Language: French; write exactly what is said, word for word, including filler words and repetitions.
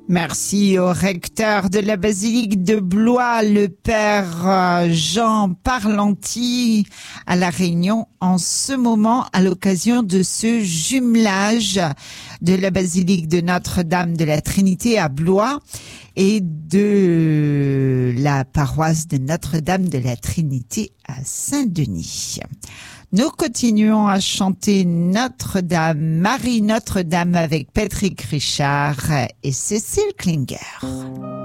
Merci au recteur de la basilique de Blois, le père Jean Parlanti, à La Réunion, en ce moment, à l'occasion de ce jumelage de la basilique de Notre-Dame de la Trinité à Blois et de la paroisse de Notre-Dame de la Trinité à Saint-Denis. Nous continuons à chanter Notre-Dame, Marie Notre-Dame avec Patrick Richard et Cécile Klinger.